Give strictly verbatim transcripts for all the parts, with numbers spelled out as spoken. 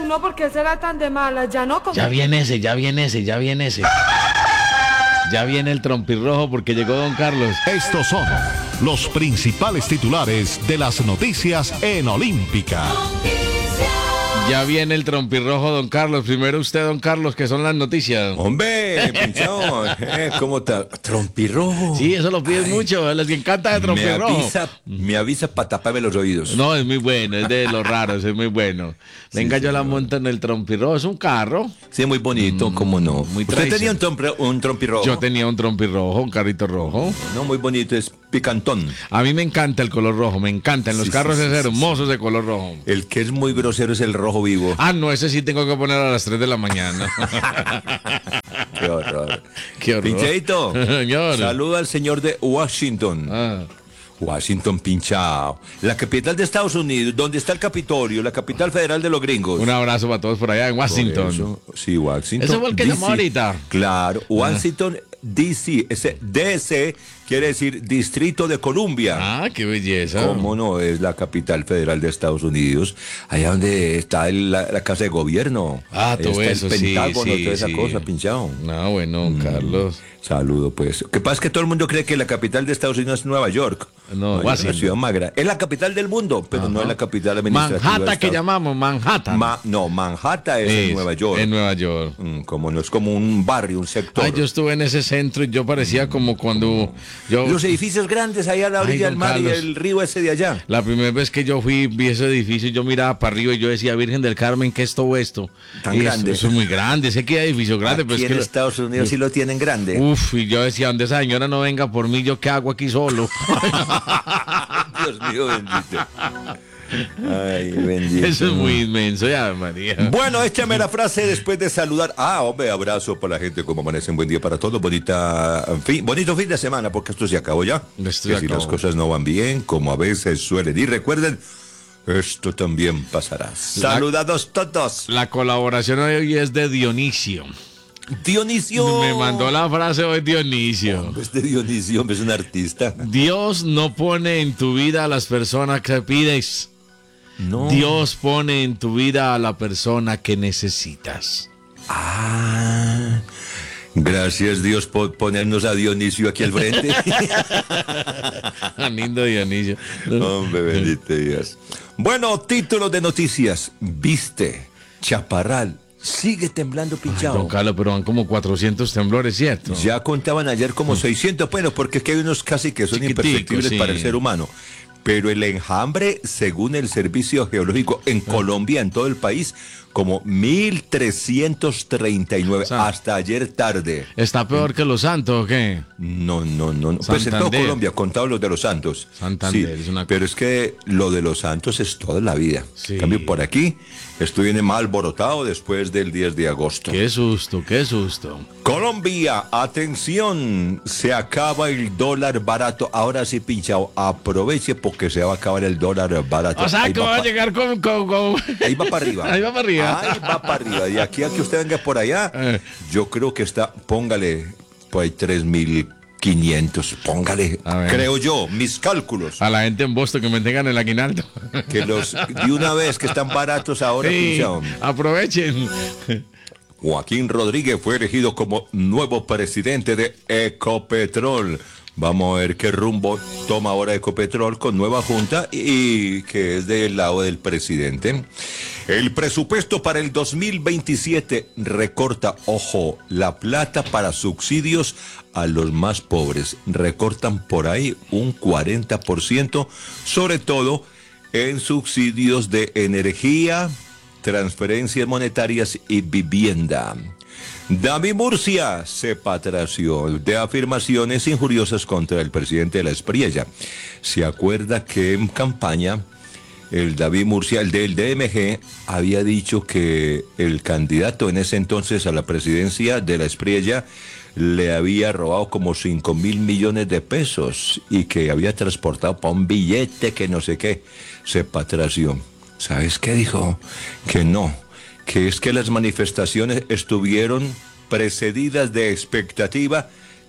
uno por qué será tan de mala, ya no como... Ya viene ese, ya viene ese, ya viene ese. Ya viene el trompirrojo porque llegó don Carlos. Estos son los principales titulares de las noticias en Olímpica. Ya viene el trompirrojo, don Carlos. Primero usted, don Carlos, que son las noticias. Hombre, pinchón, eh, ¿cómo está? Trompirrojo. Sí, eso lo pides Ay, mucho, les encanta de Me trompirrojo. avisa, me avisa para taparme los oídos. No, es muy bueno, es de los raros, es muy bueno. Venga, Sí, yo la señor. monto en el trompirrojo, es un carro. Sí, muy bonito, cómo no. muy ¿Usted tenía tradicional. un, trompre- un trompirrojo? Yo tenía un trompirrojo, un carrito rojo. No, muy bonito, es picantón. A mí me encanta el color rojo, me encanta. En los Sí, carros sí, es sí, sí, hermoso ese color rojo. El que es muy grosero es el rojo vivo. Ah, no, ese sí tengo que poner a las tres de la mañana. Qué horror. Qué horror. Pincheito, Señor. saluda al señor de Washington. Ah. Washington, pinchao. La capital de Estados Unidos, donde está el Capitolio, la capital federal de los gringos. Un abrazo para todos por allá en Por Washington. eso, sí, Washington. Ese fue el que D C. llamó ahorita. Claro, Washington, D C. Ese D C quiere decir Distrito de Columbia. Ah, qué belleza. ¿Cómo no? Es la capital federal de Estados Unidos. Allá donde está el- la, la casa de gobierno. Ah, Ahí todo está eso, el sí, Pentágono, sí, toda esa sí. cosa, pinchado. No, bueno, don Carlos. Saludo, pues. Lo que pasa es que todo el mundo cree que la capital de Estados Unidos es Nueva York. No, Nueva York es Washington. la ciudad más grande. Es la capital del mundo, pero no es la capital administrativa. de Manhattan que Estados- llamamos, Manhattan. Ma- no, Manhattan es, en Es, Nueva York. En Nueva York. Mm, como no es como un barrio, un sector. Ay, yo estuve en ese centro y yo parecía como cuando yo... Los edificios grandes ahí a la Ay, orilla don del mar y Carlos. el río ese de allá. La primera vez que yo fui, vi ese edificio, yo miraba para arriba y yo decía, Virgen del Carmen, ¿qué es todo esto? Tan Y eso- grande. Eso, es muy grande, sé que hay edificio grande, Aquí pero es en que... lo- Estados Unidos sí lo tienen grande. Uf, y yo decía, donde esa señora no venga por mí, ¿yo qué hago aquí solo? Dios mío, bendito. Ay, bendito. Eso es muy inmenso, ya, María. Bueno, échame la frase después de saludar. Ah, hombre, abrazo para la gente, como amanecen, buen día para todos, bonita, en fin, bonito fin de semana, porque esto se acabó ya. Esto que se si acabó. las cosas no van bien, como a veces suelen. Y recuerden, esto también pasará. Saludados todos. La colaboración de hoy es de Dionisio. Dionisio. Me mandó la frase hoy Dionisio. Este Dionisio es un artista. Dios no pone en tu vida a las personas que pides. No. Dios pone en tu vida a la persona que necesitas. Ah. Gracias Dios por ponernos a Dionisio aquí al frente. Lindo Dionisio. Hombre, bendito Dios. Bueno, título de noticias. Viste, Chaparral sigue temblando pinchado. Don Carlos, pero van como cuatrocientos temblores, ¿cierto? Ya contaban ayer como seiscientos, bueno, porque es que hay unos casi que son Chiquiticos, imperceptibles sí. para el ser humano. Pero el enjambre, según el Servicio Geológico en Colombia, en todo el país, como mil trescientos treinta y nueve O sea, hasta ayer tarde. ¿Está peor que los santos o qué? No, no, no. no. Pues en todo Santander. Colombia, contado los de los Santos. Santander, Sí, es una pero es que lo de los Santos es toda la vida. Sí. En cambio, por aquí, esto viene mal alborotado después del diez de agosto. Qué susto, qué susto. Colombia, atención, se acaba el dólar barato. Ahora sí, pinchado, aproveche porque se va a acabar el dólar barato. O sea, Ahí que va va a pa- llegar con... con, con- Ahí va para arriba. Ahí va para arriba. Ahí va para arriba. De aquí a que usted venga por allá, Eh. yo creo que está, póngale, por ahí tres mil quinientos, póngale, A ver. creo yo, mis cálculos. A la gente en Boston que me tengan el aguinaldo. Que los, de una vez que están baratos ahora, Sí, pinchado. aprovechen. Joaquín Rodríguez fue elegido como nuevo presidente de Ecopetrol. Vamos a ver qué rumbo toma ahora Ecopetrol con nueva junta y que es del lado del presidente. El presupuesto para el dos mil veintisiete recorta, ojo, la plata para subsidios a los más pobres. Recortan por ahí un cuarenta por ciento, sobre todo en subsidios de energía, transferencias monetarias y vivienda. David Murcia se patració de afirmaciones injuriosas contra el presidente de la Espriella. Se acuerda que en campaña el David Murcia, el del D M G, había dicho que el candidato en ese entonces a la presidencia de la Espriella le había robado como cinco mil millones de pesos y que había transportado para un billete que no sé qué. Se patració. ¿Sabes qué dijo? Que no, que es que las manifestaciones estuvieron precedidas de expectativa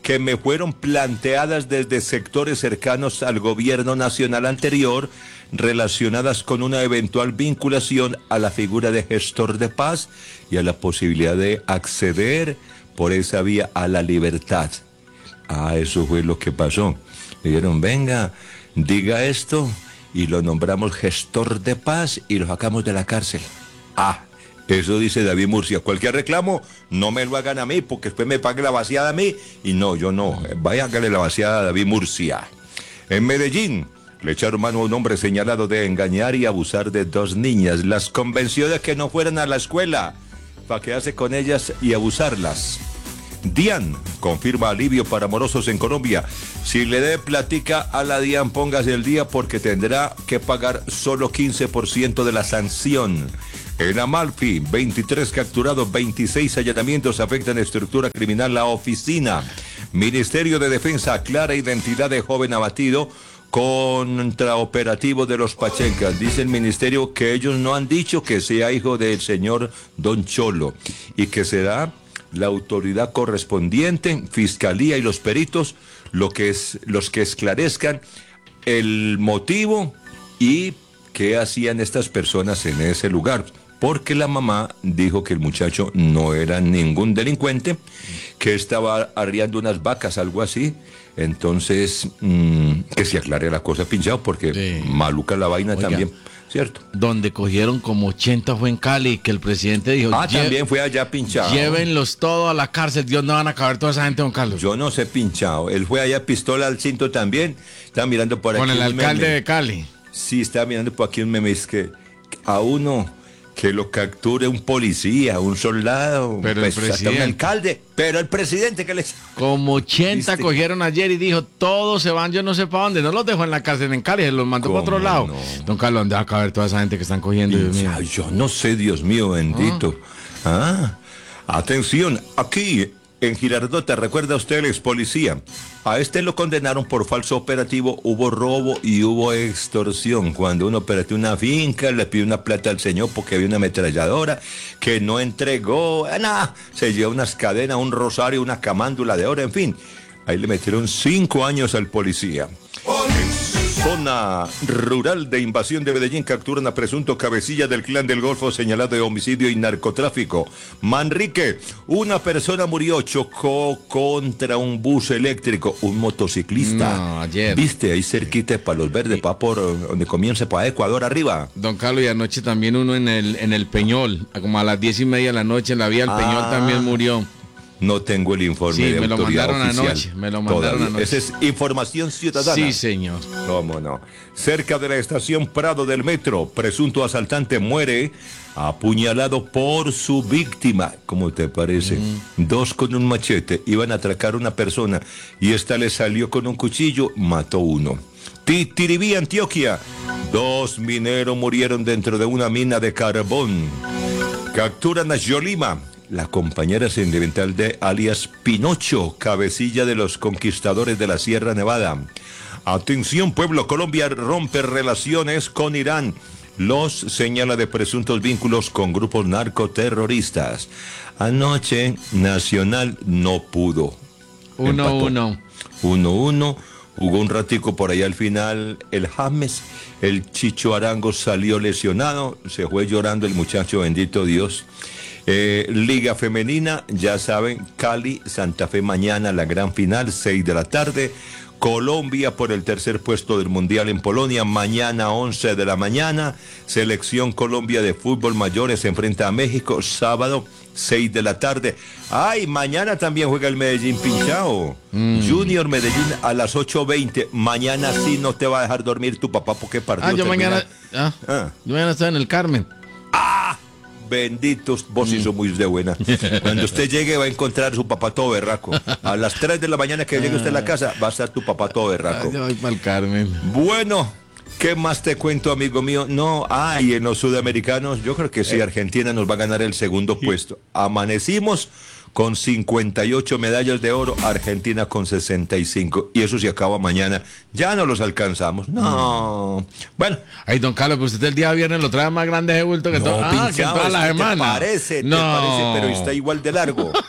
que me fueron planteadas desde sectores cercanos al gobierno nacional anterior, relacionadas con una eventual vinculación a la figura de gestor de paz y a la posibilidad de acceder por esa vía a la libertad. Ah, eso fue lo que pasó. Le dijeron, venga, diga esto, y lo nombramos gestor de paz y lo sacamos de la cárcel. Ah, eso dice David Murcia. Cualquier reclamo, no me lo hagan a mí, porque después me pague la vaciada a mí. Y no, yo no. Vaya, hágale la vaciada a David Murcia. En Medellín, le echaron mano a un hombre señalado de engañar y abusar de dos niñas. Las convenció de que no fueran a la escuela, para quedarse con ellas y abusarlas. DIAN confirma alivio para morosos en Colombia. Si le dé platica a la DIAN, póngase el día porque tendrá que pagar solo quince por ciento de la sanción. En Amalfi, veintitrés capturados, veintiséis allanamientos afectan estructura criminal. La oficina. Ministerio de Defensa aclara identidad de joven abatido contra operativo de los Pachencas. Dice el ministerio que ellos no han dicho que sea hijo del señor Don Cholo y que será la autoridad correspondiente, fiscalía y los peritos, lo que es, los que esclarezcan el motivo y qué hacían estas personas en ese lugar. Porque la mamá dijo que el muchacho no era ningún delincuente, que estaba arriando unas vacas, algo así. Entonces, mmm, que se aclare la cosa, pinchado, porque sí, maluca la vaina. Oiga, también, ¿cierto? Donde cogieron como ochenta fue en Cali, que el presidente dijo... Ah, también fue allá, pinchado. Llévenlos todos a la cárcel, Dios, no van a acabar toda esa gente, don Carlos. Yo no sé, pinchado. Él fue allá, pistola al cinto también. Estaba mirando por aquí. Con el alcalde meme de Cali. Sí, estaba mirando por aquí un meme, es que a uno... que lo capture un policía, un soldado, pero pues, el presidente, hasta un alcalde, pero el presidente que les... Como ochenta ¿viste? Cogieron ayer y dijo, todos se van, yo no sé para dónde, no los dejó en la cárcel en Cali, se los mandó para otro lado. No? Don Carlos, ¿dónde va a caber toda esa gente que están cogiendo? Dios mío? Yo no sé, Dios mío, bendito. Ah, ah atención, aquí... En Girardota, ¿recuerda usted el ex policía? A este lo condenaron por falso operativo, hubo robo y hubo extorsión. Cuando uno operativo una finca, le pidió una plata al señor porque había una ametralladora que no entregó, nada, se llevó unas cadenas, un rosario, una camándula de oro, en fin. Ahí le metieron cinco años al policía. Zona rural de invasión de Medellín capturan a presunto cabecilla del clan del Golfo señalado de homicidio y narcotráfico. Manrique, una persona murió, chocó contra un bus eléctrico, un motociclista. No, ayer. ¿Viste? Ahí cerquita de Palos Verdes, para por donde comienza para Ecuador arriba. Don Carlos, y anoche también uno en el, en el Peñol, como a las diez y media de la noche en la vía del ah. Peñol también murió. No tengo el informe sí, de me autoridad lo mandaron oficial. Anoche, me lo mandaron Todavía. anoche. Esa es información ciudadana. Sí, señor. ¿Cómo no? Cerca de la estación Prado del metro, presunto asaltante muere apuñalado por su víctima. ¿Cómo te parece? Mm. Dos con un machete iban a atracar a una persona y esta le salió con un cuchillo, mató uno. Titiribí, Antioquia. Dos mineros murieron dentro de una mina de carbón. Capturan a Yolima, la compañera sentimental de alias Pinocho, cabecilla de los conquistadores de la Sierra Nevada. Atención, pueblo, Colombia rompe relaciones con Irán. Los señala de presuntos vínculos con grupos narcoterroristas. Anoche, Nacional no pudo. Uno, uno. Uno, uno. Jugó un ratico por ahí al final el James. El Chicho Arango salió lesionado. Se fue llorando el muchacho, bendito Dios. Eh, Liga Femenina, ya saben, Cali, Santa Fe mañana, la gran final, seis de la tarde. Colombia por el tercer puesto del Mundial en Polonia, mañana once de la mañana. Selección Colombia de fútbol mayores se enfrenta a México, sábado, seis de la tarde. Ay, mañana también juega el Medellín pinchado. Mm. Junior Medellín a las ocho veinte. Mañana sí no te va a dejar dormir tu papá porque partido Ah, yo termina. mañana, ah, ah. yo mañana estoy en el Carmen. ¡Ah! Benditos, vos sí sos muy de buena. Cuando usted llegue va a encontrar a su papá todo berraco. A las tres de la mañana que llegue usted a la casa va a estar tu papá todo berraco. Ay, yo voy para el Carmen. Bueno, ¿qué más te cuento, amigo mío? No, ah, y en los sudamericanos, yo creo que sí, Argentina nos va a ganar el segundo puesto. Amanecimos con cincuenta y ocho medallas de oro, Argentina con sesenta y cinco, y eso se acaba mañana. Ya no los alcanzamos. No. Bueno. Ay, don Carlos, pues usted el día viernes lo trae más grande de bulto que, no, to- ah, que toda la semana. Te parece, no. te parece, pero está igual de largo.